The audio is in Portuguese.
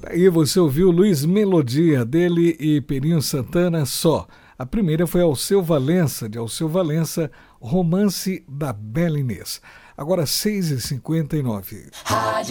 Aí você ouviu Luiz Melodia, dele e Perinho Santana só. A primeira foi Alceu Valença, de Alceu Valença, Romance da Bela Inês. Agora 6h59.